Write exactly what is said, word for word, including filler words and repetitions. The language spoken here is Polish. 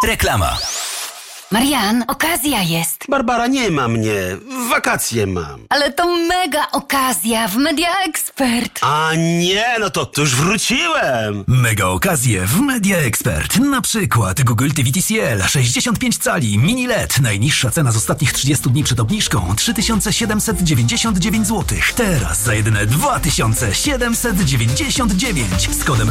Reklama. Marian, okazja jest. Barbara, nie ma mnie. Wakacje mam. Ale to mega okazja w Media Expert. A nie, no to, to już wróciłem. Mega okazje w Media Expert. Na przykład Google T V T C L sześćdziesiąt pięć cali mini L E D. Najniższa cena z ostatnich trzydziestu dni przed obniżką trzy tysiące siedemset dziewięćdziesiąt dziewięć złotych. Teraz za jedyne dwa tysiące siedemset dziewięćdziesiąt dziewięć z kodem